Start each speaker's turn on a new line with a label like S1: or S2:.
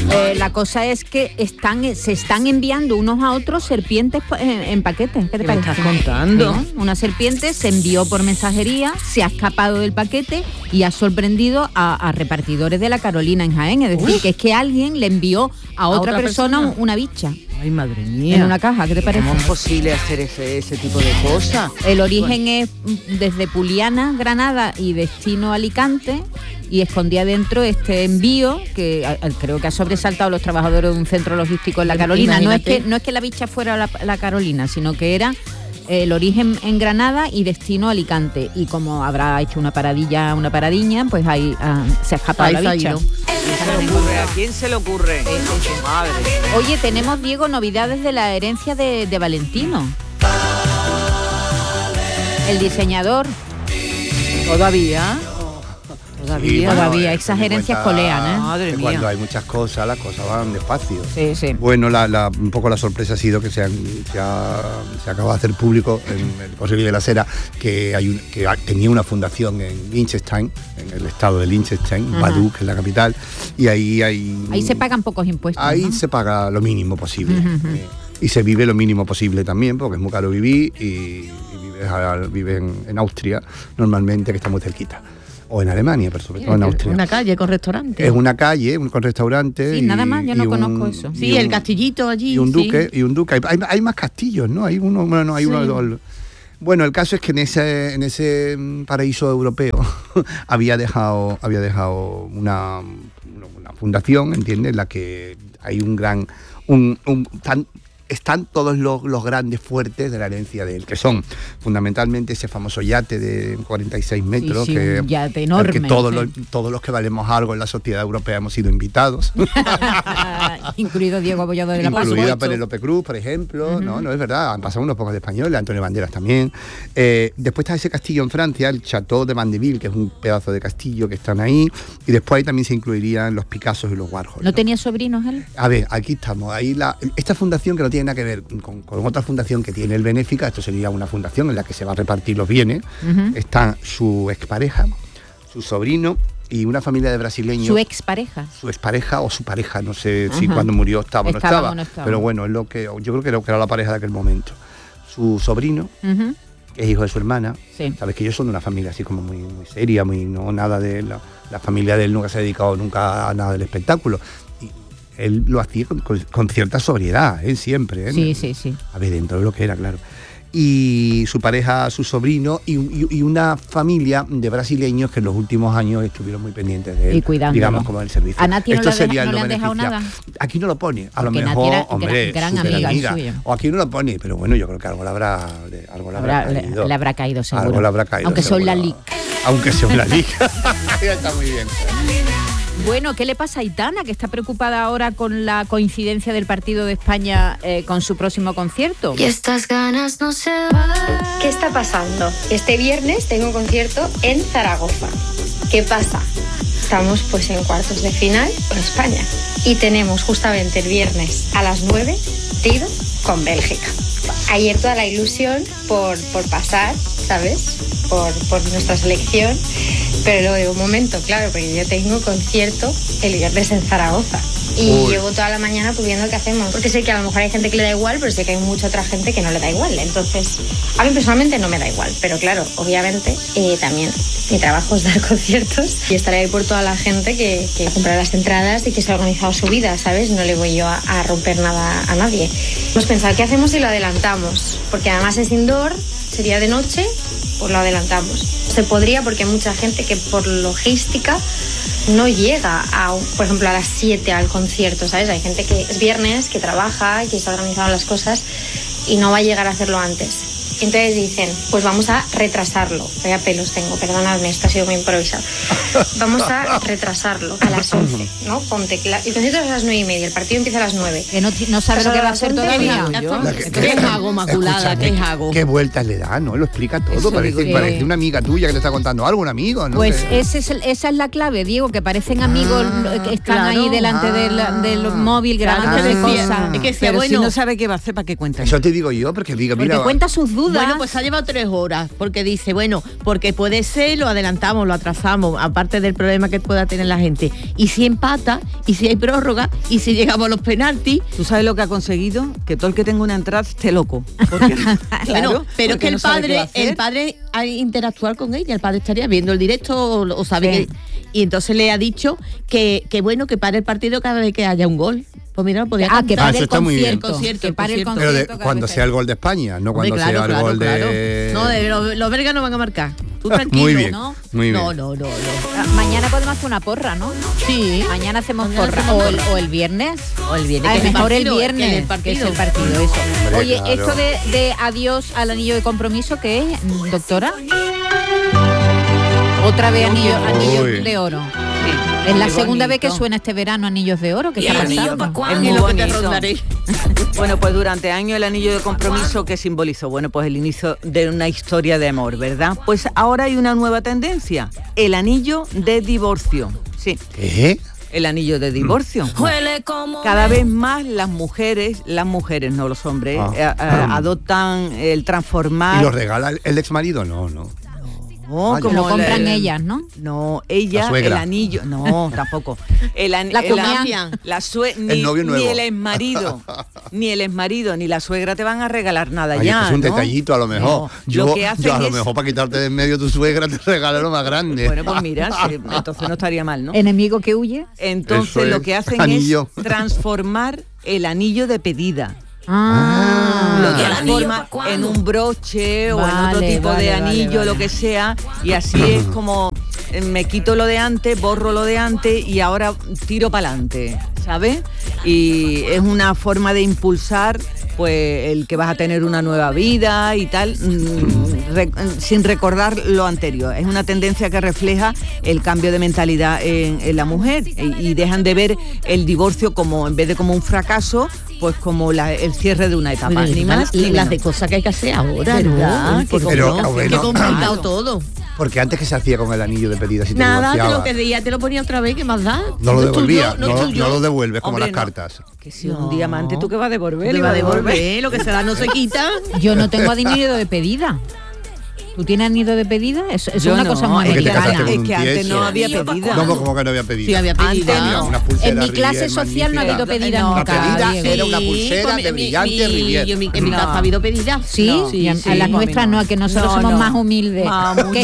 S1: La cosa es que se están enviando unos a otros serpientes en paquetes. ¿Qué te parece?
S2: ¿Me estás contando?
S1: ¿Sí? Una serpiente se envió por mensajería, se ha escapado del paquete y ha sorprendido a repartidores de la Carolina en Jaén. Es decir, que es que alguien le envió a otra persona una bicha.
S2: Ay, madre mía.
S1: En una caja, ¿qué te parece?
S2: ¿Cómo es posible hacer ese tipo de cosas?
S1: El origen es desde Puliana, Granada y destino Alicante, y escondía dentro este envío que creo que ha sobresaltado a los trabajadores de un centro logístico en la Carolina. No es que la bicha fuera la Carolina, sino que era el origen en Granada y destino Alicante. Y como habrá hecho una paradiña, pues ahí se ha escapado la bicha.
S2: ¿A quién se le ocurre? Madre.
S1: Oye, tenemos, Diego, novedades de la herencia de Valentino. El diseñador.
S2: ¿Todavía?
S1: Todavía, esas herencias colean, ¿eh?
S3: Madre mía. Cuando hay muchas cosas, las cosas van despacio.
S1: Sí.
S3: Bueno, un poco la sorpresa ha sido que se acaba de hacer público en el Correo de la Sera que tenía una fundación en Liechtenstein, en el estado de Liechtenstein, Vaduz, que es la capital, y ahí
S1: se pagan pocos impuestos.
S3: Ahí, ¿no? Se paga lo mínimo posible. Y se vive lo mínimo posible también, porque es muy caro vivir y vives en Austria normalmente, que está muy cerquita. O en Alemania, pero sobre todo en Austria.
S2: Una calle con restaurante.
S3: Es una calle con restaurante.
S1: Sí, nada más, yo no conozco eso.
S2: Sí, el castillito allí.
S3: Y un duque. Hay más castillos, ¿no? Hay uno, bueno, no, hay uno de dos. Bueno, el caso es que en ese paraíso europeo había dejado una fundación, ¿entiendes? En la que hay están todos los grandes fuertes de la herencia de él, que son fundamentalmente ese famoso yate de 46 metros,
S1: un yate
S3: enorme, que
S1: sí.
S3: todos los que valemos algo en la sociedad europea hemos sido invitados.
S1: Incluido Diego Abollado de la Paz.
S3: Incluida Penélope Cruz, por ejemplo. No es verdad, han pasado unos pocos de españoles, Antonio Banderas también. Después está ese castillo en Francia, el Château de Mandeville, que es un pedazo de castillo que están ahí, y después ahí también se incluirían los Picassos y los Warhol.
S1: ¿No tenía sobrinos él?
S3: A ver, aquí estamos. Esta fundación, que no tiene nada que ver con otra fundación que tiene el Benéfica, esto sería una fundación en la que se va a repartir los bienes, están su expareja, su sobrino y una familia de brasileños.
S1: ¿Su expareja?
S3: Su expareja o su pareja, no sé si cuando murió estaba o no estaba, pero bueno, es lo que yo creo que era la pareja de aquel momento. Su sobrino, que es hijo de su hermana, sabes que ellos son de una familia así como muy, muy seria, no nada de la familia de él nunca se ha dedicado nunca a nada del espectáculo. Él lo hacía con cierta sobriedad, siempre.
S1: Sí.
S3: A ver, dentro de lo que era, claro. Y su pareja, su sobrino y una familia de brasileños que en los últimos años estuvieron muy pendientes de él.
S1: Y cuidándolo.
S3: Digamos, como el servicio.
S1: ¿A Nati no le han dejado nada?
S3: Aquí no lo pone. A
S1: porque
S3: lo mejor,
S1: Nati
S3: hombre,
S1: gran amiga suya.
S3: O aquí no lo pone, pero bueno, yo creo que algo le habrá caído.
S1: Le habrá caído, seguro.
S3: Algo le habrá caído.
S1: Aunque sea la liga.
S3: Aunque sea la liga. Está muy bien.
S1: Bueno, ¿qué le pasa a Aitana, que está preocupada ahora con la coincidencia del Partido de España con su próximo concierto?
S4: Y estas ganas no se van. ¿Qué está pasando? Este viernes tengo un concierto en Zaragoza. ¿Qué pasa? Estamos pues en cuartos de final con España. Y tenemos justamente el viernes a las 9 partido con Bélgica. Ayer toda la ilusión por pasar, ¿sabes? Por nuestra selección. Pero luego de un momento, claro, porque yo tengo concierto el viernes en Zaragoza. Y llevo toda la mañana pues viendo qué hacemos. Porque sé que a lo mejor hay gente que le da igual, pero sé que hay mucha otra gente que no le da igual. Entonces, a mí personalmente no me da igual. Pero claro, obviamente, también mi trabajo es dar conciertos. Y estaré ahí por toda la gente que compra las entradas y que se ha organizado su vida, ¿sabes? No le voy yo a romper nada a nadie. Hemos pensado, ¿qué hacemos si lo adelantamos? Porque además es indoor, sería de noche, pues lo adelantamos. Se podría porque hay mucha gente que por logística no llega por ejemplo a las 7 al concierto, ¿sabes? Hay gente que es viernes, que trabaja, que está organizando las cosas y no va a llegar a hacerlo antes. Entonces dicen, pues vamos a retrasarlo. Vaya pelos tengo, perdonadme, esto ha sido muy improvisado. Vamos a retrasarlo a las 11, ¿no? Ponte, el concierto es a las 9:30, el partido empieza a las 9.
S1: Que no sabe lo que va a hacer todavía.
S2: ¿Qué hago, Maculada? ¿Qué hago?
S3: ¿Qué vueltas le da? ¿No? Lo explica todo. Parece una amiga tuya que te está contando algo, un amigo, ¿no?
S1: Pues esa es la clave, Diego, que parecen amigos que están ahí delante del móvil grabando de cosas.
S2: Es que
S5: pero bueno, si no sabe qué va a hacer, ¿para qué cuenta?
S3: Eso te digo yo, porque digo, mira,
S1: cuenta sus dudas. dudas.
S5: Bueno, pues se ha llevado 3 horas, porque dice, bueno, porque puede ser, lo adelantamos, lo atrasamos, aparte del problema que pueda tener la gente. Y si empata, y si hay prórroga, y si llegamos a los penaltis.
S2: ¿Tú sabes lo que ha conseguido? Que todo el que tenga una entrada esté loco. Porque,
S5: claro, pero es que el padre ha interactuar con ella, el padre estaría viendo el directo o sabe que... Y entonces le ha dicho que bueno, que pare el partido cada vez que haya un gol. Pues mira, podía
S1: que pare el concierto.
S5: Que pare el concierto.
S3: Pero cuando sea el gol de España, no cuando sea el gol de...
S5: No, los belgas no van a marcar. Tú tranquilo,
S3: muy bien,
S5: ¿no?
S3: Muy bien.
S5: No.
S1: Mañana podemos hacer una porra, ¿no?
S5: Sí.
S1: Mañana hacemos porra. O el viernes.
S5: O el viernes.
S1: Mejor el viernes,
S5: que es el
S1: partido, eso.
S3: Hombre,
S1: Oye,
S3: claro.
S1: esto de adiós al anillo de compromiso, ¿qué es, doctora? Otra vez anillos de oro. Sí, es la segunda vez que suena este verano Anillos de Oro, que está pasando.
S2: Es muy bonito. Bueno, pues durante años el anillo de compromiso, ¿qué simbolizó? Bueno, pues el inicio de una historia de amor, ¿verdad? Pues ahora hay una nueva tendencia, el anillo de divorcio. Sí.
S3: ¿Qué?
S2: El anillo de divorcio. Cada vez más las mujeres, no los hombres, adoptan el transformar.
S3: ¿Y lo regala el exmarido? No.
S2: No,
S1: como lo compran ellas, ¿no?
S2: No, ella, el anillo, no, tampoco.
S1: La
S3: el novio nuevo.
S2: Ni el exmarido, ni la suegra te van a regalar nada.
S3: Ay,
S2: ya.
S3: Es un detallito a lo mejor.
S2: No,
S3: yo a lo mejor para quitarte de en medio tu suegra te regala lo más grande.
S2: Bueno, pues mira, entonces no estaría mal, ¿no?
S1: Enemigo que huye.
S2: Entonces lo que hacen es transformar el anillo de pedida. Lo transforma en un broche o en otro tipo de anillo, lo que sea, y así es como me quito lo de antes, borro lo de antes y ahora tiro para adelante, ¿sabes? Y es una forma de impulsar pues el que vas a tener una nueva vida y tal, sin recordar lo anterior. Es una tendencia que refleja el cambio de mentalidad en la mujer y dejan de ver el divorcio como, en vez de como un fracaso, pues como el cierre de una etapa.
S5: Ni más ni las de cosas que hay que hacer ahora, ¿verdad?
S3: Qué
S5: complicado todo.
S3: Porque antes que se hacía con el anillo de pedida, si te
S5: nada,
S3: divorciabas,
S5: te lo ponía otra vez, ¿qué más da?
S3: no lo devolvías, no lo devuelves como
S2: Hombre,
S3: las cartas.
S2: Que si un diamante, ¿tú qué vas a devolver?
S5: Lo que se da no se quita.
S1: Yo no tengo anillo de pedida. ¿Tú tienes anillo de pedida? Es una cosa muy
S3: americana.
S2: Es que antes no había pedida.
S3: No, como que no había pedida.
S5: Sí, había pedida.
S1: En mi clase social no ha habido pedida nunca.
S3: La pedida era una pulsera de brillante Rivière.
S5: En mi casa ha habido pedida.
S1: Sí, a las nuestras no, que nosotros somos más humildes.